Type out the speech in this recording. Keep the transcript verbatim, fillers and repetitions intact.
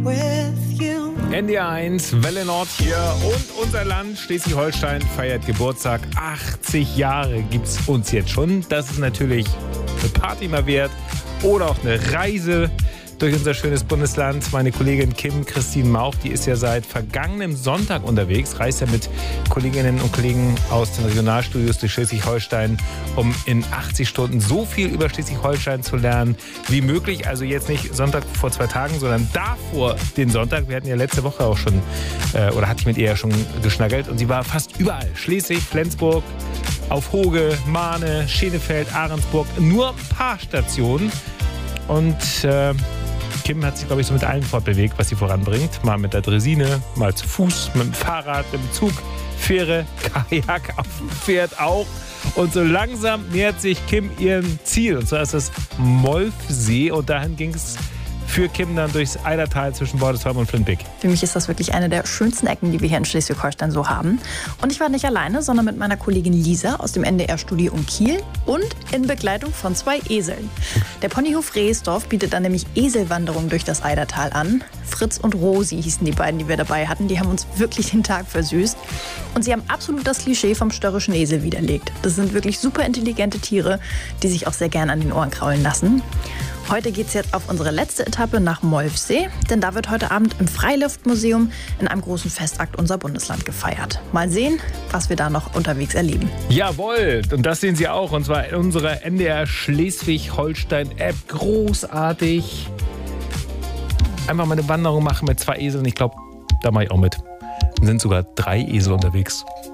with you. N D R eins, Welle Nord hier und unser Land Schleswig-Holstein feiert Geburtstag. achtzig Jahre gibt's uns jetzt schon. Das ist natürlich eine Party mal wert oder auch eine Reise durch unser schönes Bundesland. Meine Kollegin Kim Christine Mauch, die ist ja seit vergangenem Sonntag unterwegs, reist ja mit Kolleginnen und Kollegen aus den Regionalstudios durch Schleswig-Holstein, um in achtzig Stunden so viel über Schleswig-Holstein zu lernen wie möglich. Also jetzt nicht Sonntag vor zwei Tagen, sondern davor den Sonntag. Wir hatten ja letzte Woche auch schon, äh, oder hatte ich mit ihr ja schon geschnackelt, und sie war fast überall. Schleswig, Flensburg, auf Hoge, Mahne, Schenefeld, Ahrensburg. Nur ein paar Stationen. Und äh, Kim hat sich, glaube ich, so mit allen fortbewegt, was sie voranbringt. Mal mit der Draisine, mal zu Fuß, mit dem Fahrrad, mit dem Zug, Fähre, Kajak, auf dem Pferd auch. Und so langsam nähert sich Kim ihrem Ziel. Und zwar ist das Molfsee. Und dahin ging es für Kim dann durchs Eidertal zwischen Bordesholm und Flintbeek. Für mich ist das wirklich eine der schönsten Ecken, die wir hier in Schleswig-Holstein so haben. Und ich war nicht alleine, sondern mit meiner Kollegin Lisa aus dem N D R-Studio in Kiel und in Begleitung von zwei Eseln. Der Ponyhof Rehsdorf bietet dann nämlich Eselwanderungen durch das Eidertal an. Fritz und Rosi hießen die beiden, die wir dabei hatten. Die haben uns wirklich den Tag versüßt. Und sie haben absolut das Klischee vom störrischen Esel widerlegt. Das sind wirklich super intelligente Tiere, die sich auch sehr gern an den Ohren kraulen lassen. Heute geht es jetzt auf unsere letzte Etappe nach Molfsee, denn da wird heute Abend im Freiluftmuseum in einem großen Festakt unser Bundesland gefeiert. Mal sehen, was wir da noch unterwegs erleben. Jawohl, und das sehen Sie auch, und zwar in unserer N D R Schleswig-Holstein-App. Großartig. Einfach mal eine Wanderung machen mit zwei Eseln. Ich glaube, da mache ich auch mit. Dann sind sogar drei Esel unterwegs.